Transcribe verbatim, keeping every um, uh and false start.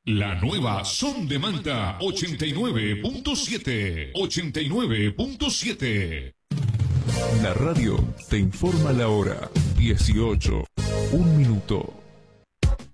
La nueva Son de Manta ochenta y nueve punto siete. ochenta y nueve punto siete. La radio te informa la hora. dieciocho. Un minuto.